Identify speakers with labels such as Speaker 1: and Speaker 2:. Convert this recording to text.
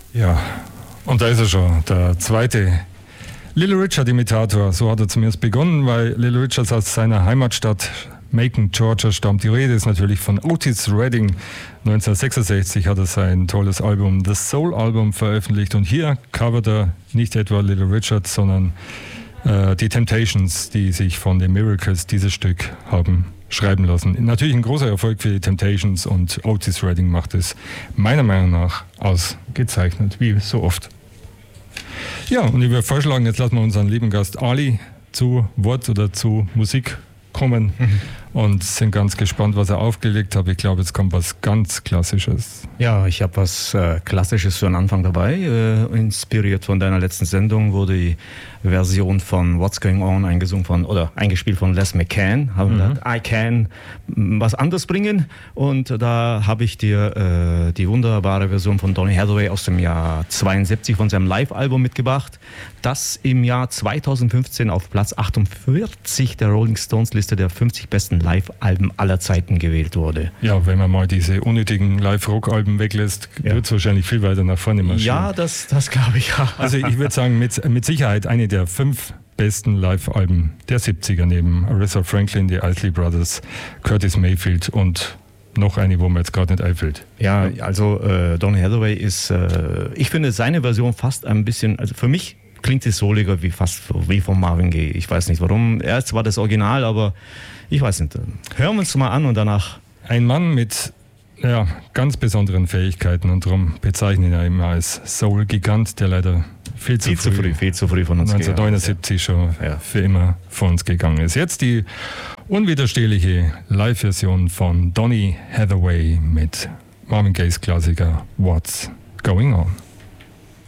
Speaker 1: Ja, und da ist er schon, der zweite Little Richard-Imitator. So hat er zumindest begonnen, weil Little Richard aus seiner Heimatstadt Macon, Georgia stammt. Die Rede ist natürlich von Otis Redding. 1966 hat er sein tolles Album The Soul Album veröffentlicht und hier covert er nicht etwa Little Richard, sondern die Temptations, die sich von den Miracles dieses Stück haben schreiben lassen. Natürlich ein großer Erfolg für die Temptations und Otis Redding macht es meiner Meinung nach ausgezeichnet, wie so oft. Ja, und ich würde vorschlagen, jetzt lassen wir unseren lieben Gast Ali zu Wort oder zu Musik kommen und sind ganz gespannt, was er aufgelegt hat. Ich glaube, jetzt kommt was ganz Klassisches.
Speaker 2: Ja, ich habe was Klassisches für den Anfang dabei. Inspiriert von deiner letzten Sendung wurde die Version von What's Going On eingespielt von Les McCann. Haben gedacht, I can was anderes bringen. Und da habe ich dir die wunderbare Version von Donny Hathaway aus dem Jahr 72 von seinem Live-Album mitgebracht, das im Jahr 2015 auf Platz 48 der Rolling Stones Liste der 50 besten Live-Alben aller Zeiten gewählt wurde.
Speaker 1: Ja, wenn man mal diese unnötigen Live-Rock-Alben weglässt, wird es wahrscheinlich viel weiter nach vorne marschieren.
Speaker 2: Ja, das glaube ich. Ja.
Speaker 1: Also ich würde sagen, mit Sicherheit eine der 5 besten Live-Alben der 70er neben Aretha Franklin, die Isley Brothers, Curtis Mayfield und noch eine, wo mir jetzt gerade nicht einfällt.
Speaker 2: Ja, also Donny Hathaway ist, ich finde seine Version fast ein bisschen, also für mich klingt es souliger wie von Marvin Gaye. Ich weiß nicht warum. Er ist zwar das Original, aber ich weiß nicht. Hören wir uns mal an und danach.
Speaker 1: Ein Mann mit ganz besonderen Fähigkeiten und darum bezeichnen wir ihn immer als Soul-Gigant, der leider viel zu früh
Speaker 2: von uns
Speaker 1: 1979 schon für immer von uns gegangen ist. Jetzt die unwiderstehliche Live-Version von Donny Hathaway mit Marvin Gayes Klassiker What's Going On.